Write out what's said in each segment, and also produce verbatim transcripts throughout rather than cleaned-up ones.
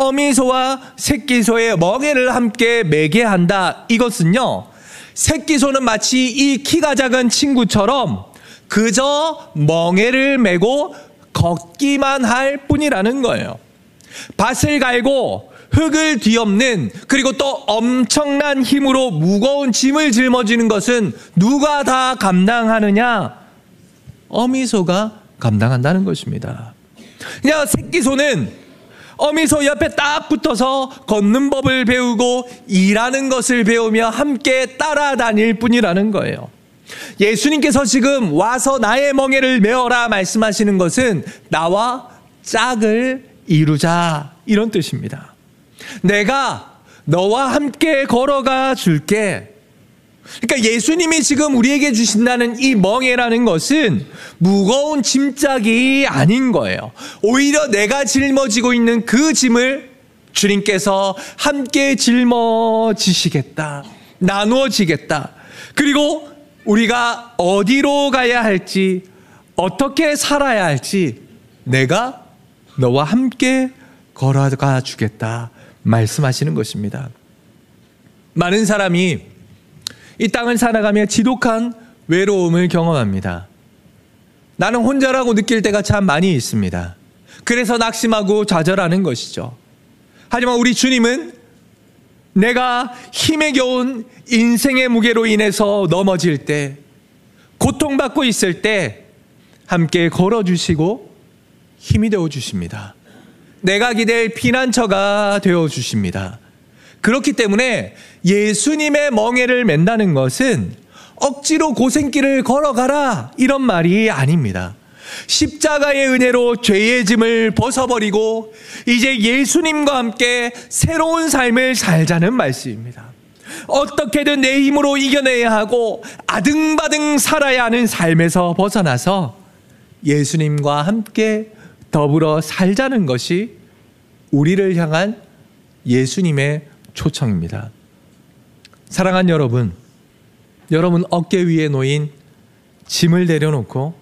어미소와 새끼소의 멍에를 함께 매게 한다. 이것은요, 새끼소는 마치 이 키가 작은 친구처럼 그저 멍에를 메고 걷기만 할 뿐이라는 거예요. 밭을 갈고 흙을 뒤엎는, 그리고 또 엄청난 힘으로 무거운 짐을 짊어지는 것은 누가 다 감당하느냐? 어미소가 감당한다는 것입니다. 그냥 새끼소는 어미소 옆에 딱 붙어서 걷는 법을 배우고 일하는 것을 배우며 함께 따라다닐 뿐이라는 거예요. 예수님께서 지금 와서 나의 멍에를 메어라 말씀하시는 것은 나와 짝을 이루자, 이런 뜻입니다. 내가 너와 함께 걸어가 줄게. 그러니까 예수님이 지금 우리에게 주신다는 이 멍에라는 것은 무거운 짐짝이 아닌 거예요. 오히려 내가 짊어지고 있는 그 짐을 주님께서 함께 짊어지시겠다, 나누어지겠다. 그리고 우리가 어디로 가야 할지, 어떻게 살아야 할지 내가 너와 함께 걸어가 주겠다 말씀하시는 것입니다. 많은 사람이 이 땅을 살아가며 지독한 외로움을 경험합니다. 나는 혼자라고 느낄 때가 참 많이 있습니다. 그래서 낙심하고 좌절하는 것이죠. 하지만 우리 주님은 내가 힘에 겨운 인생의 무게로 인해서 넘어질 때, 고통받고 있을 때 함께 걸어주시고 힘이 되어주십니다. 내가 기댈 피난처가 되어주십니다. 그렇기 때문에 예수님의 멍에를 맨다는 것은 억지로 고생길을 걸어가라, 이런 말이 아닙니다. 십자가의 은혜로 죄의 짐을 벗어버리고 이제 예수님과 함께 새로운 삶을 살자는 말씀입니다. 어떻게든 내 힘으로 이겨내야 하고 아등바등 살아야 하는 삶에서 벗어나서 예수님과 함께 더불어 살자는 것이 우리를 향한 예수님의 초청입니다. 사랑하는 여러분, 여러분 어깨 위에 놓인 짐을 내려놓고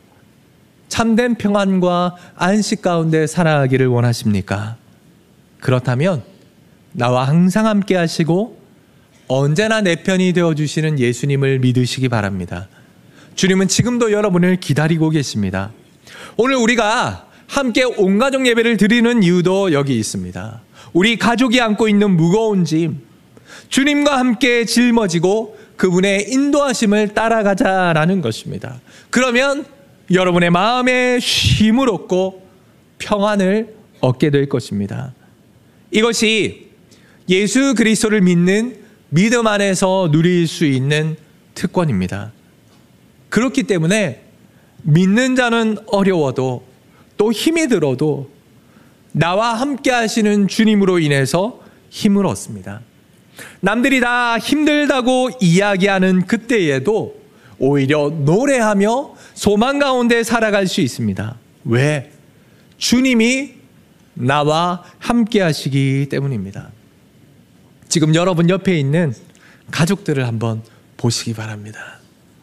참된 평안과 안식 가운데 살아가기를 원하십니까? 그렇다면 나와 항상 함께 하시고 언제나 내 편이 되어주시는 예수님을 믿으시기 바랍니다. 주님은 지금도 여러분을 기다리고 계십니다. 오늘 우리가 함께 온가족 예배를 드리는 이유도 여기 있습니다. 우리 가족이 안고 있는 무거운 짐, 주님과 함께 짊어지고 그분의 인도하심을 따라가자라는 것입니다. 그러면 여러분의 마음에 쉼을 얻고 평안을 얻게 될 것입니다. 이것이 예수 그리스도를 믿는 믿음 안에서 누릴 수 있는 특권입니다. 그렇기 때문에 믿는 자는 어려워도 또 힘이 들어도 나와 함께 하시는 주님으로 인해서 힘을 얻습니다. 남들이 다 힘들다고 이야기하는 그때에도 오히려 노래하며 소망 가운데 살아갈 수 있습니다. 왜? 주님이 나와 함께 하시기 때문입니다. 지금 여러분 옆에 있는 가족들을 한번 보시기 바랍니다.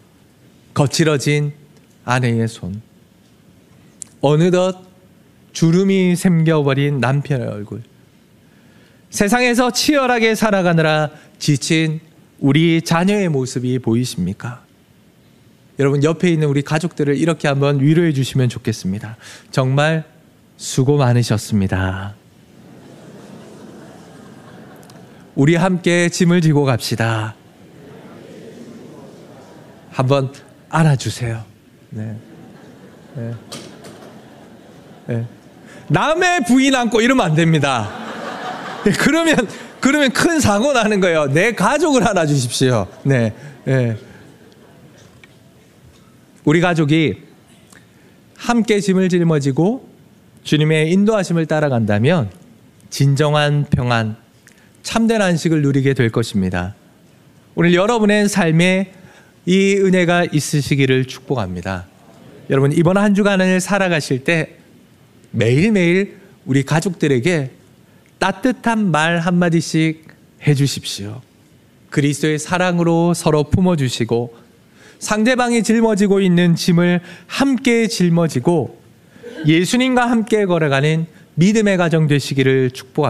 거칠어진 아내의 손, 어느덧 주름이 생겨버린 남편의 얼굴, 세상에서 치열하게 살아가느라 지친 우리 자녀의 모습이 보이십니까? 여러분 옆에 있는 우리 가족들을 이렇게 한번 위로해 주시면 좋겠습니다. 정말 수고 많으셨습니다. 우리 함께 짐을 지고 갑시다. 한번 안아주세요. 네. 네. 네. 남의 부인 안고 이러면 안 됩니다. 그러면 그러면 큰 사고 나는 거예요. 내 가족을 안아주십시오. 네. 네. 우리 가족이 함께 짐을 짊어지고 주님의 인도하심을 따라간다면 진정한 평안, 참된 안식을 누리게 될 것입니다. 오늘 여러분의 삶에 이 은혜가 있으시기를 축복합니다. 여러분 이번 한 주간을 살아가실 때 매일매일 우리 가족들에게 따뜻한 말 한마디씩 해주십시오. 그리스도의 사랑으로 서로 품어주시고 상대방이 짊어지고 있는 짐을 함께 짊어지고 예수님과 함께 걸어가는 믿음의 가정 되시기를 축복합니다.